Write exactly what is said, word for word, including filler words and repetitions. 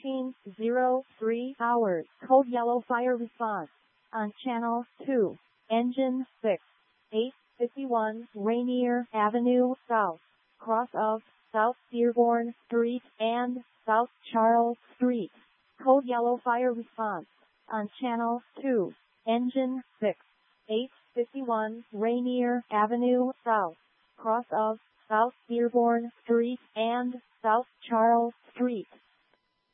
thirteen oh three hours. Code yellow fire response on channel two. Engine six. eight fifty-one Rainier Avenue South. Cross of South Dearborn Street and South Charles Street. Code yellow fire response on channel two. Engine six. eight fifty-one Rainier Avenue South. Cross of South Dearborn Street and South Charles Street.